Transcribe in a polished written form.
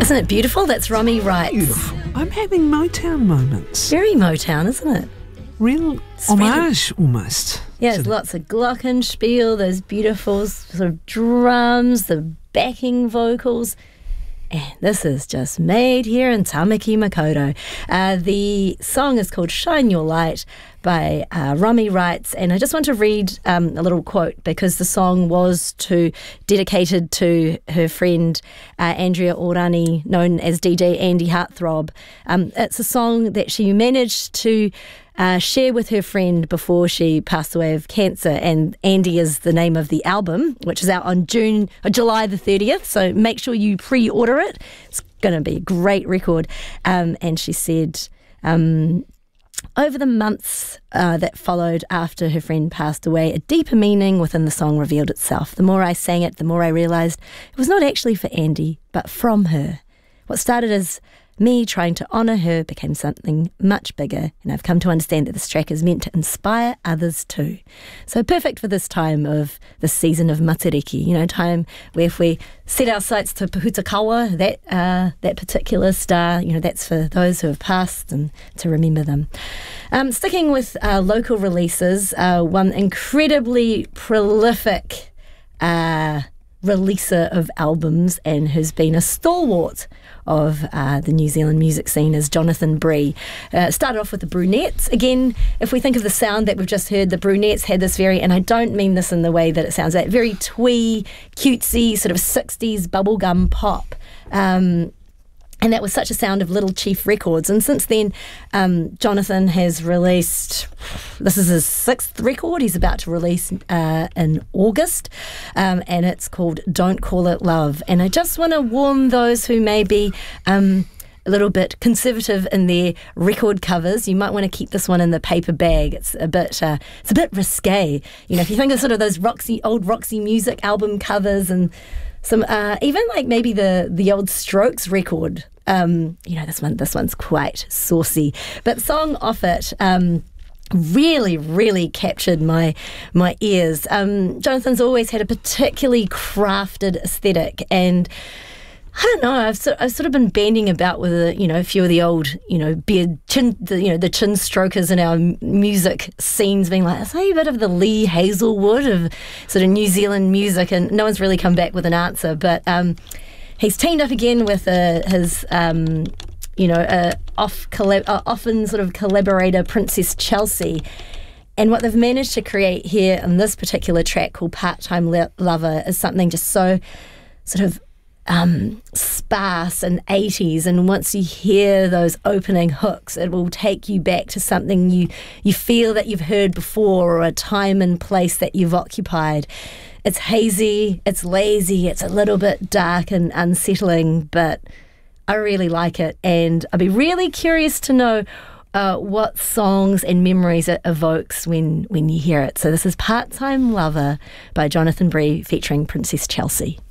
Isn't it beautiful? That's Romy Wright. Beautiful. I'm having Motown moments. Very Motown, isn't it? Real homage, almost. Yeah, there's lots of glockenspiel, those beautiful sort of drums, the backing vocals. And this is just made here in Tamaki Makaurau. The song is called Shine Your Light by Romy Wright. And I just want to read a little quote because the song was dedicated to her friend Andrea Orani, known as DJ Andy Heartthrob. It's a song that she managed to share with her friend before she passed away of cancer, and Andy is the name of the album, which is out on July the 30th, so make sure you pre-order it. It's going to be a great record. And she said, over the months that followed after her friend passed away, a deeper meaning within the song revealed itself. The more I sang it, the more I realised it was not actually for Andy, but from her. What started as me trying to honour her became something much bigger, and I've come to understand that this track is meant to inspire others too. So perfect for this time of the season of Matariki, time where if we set our sights to Pahutakawa, that particular star, that's for those who have passed and to remember them. Sticking with local releases, one incredibly prolific releaser of albums and who's been a stalwart of the New Zealand music scene is Jonathan Bree. Started off with the Brunettes. Again, if we think of the sound that we've just heard, the Brunettes had this and I don't mean this in the way that it sounds, that very twee, cutesy, sort of 60s bubblegum pop. And that was such a sound of Little Chief Records. And since then, Jonathan has released, this is his 6th record he's about to release in August, and it's called Don't Call It Love. And I just want to warn those who may be a little bit conservative in their record covers. You might want to keep this one in the paper bag. It's a bit risque. If you think of sort of those old Roxy Music album covers and some even like maybe the old Strokes record. This one's quite saucy. But the song off it really, really captured my ears. Jonathan's always had a particularly crafted aesthetic, and I don't know, I've sort of been banding about with a few of the old beard chin, the chin strokers in our music scenes, being like, it's a bit of the Lee Hazelwood of sort of New Zealand music, and no one's really come back with an answer. But he's teamed up again with his often sort of collaborator Princess Chelsea, and what they've managed to create here in this particular track called Part-Time Lover is something just so sort of sparse and 80s, and once you hear those opening hooks, it will take you back to something you feel that you've heard before, or a time and place that you've occupied. It's hazy, it's lazy, it's a little bit dark and unsettling, but I really like it, and I'd be really curious to know what songs and memories it evokes when you hear it. So this is Part-Time Lover by Jonathan Bree featuring Princess Chelsea.